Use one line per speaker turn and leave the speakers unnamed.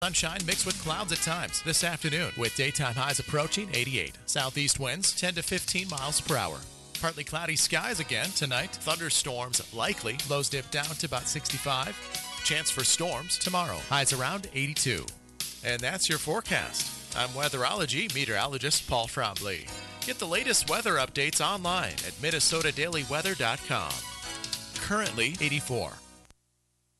Sunshine mixed with clouds at times this afternoon with daytime highs approaching 88. Southeast winds 10 to 15 miles per hour. Partly cloudy skies again tonight. Thunderstorms likely. Lows dip down to about 65. Chance for storms tomorrow. Highs around 82. And that's your forecast. I'm weatherology meteorologist Paul Trombley. Get the latest weather updates online at minnesotadailyweather.com. Currently 84.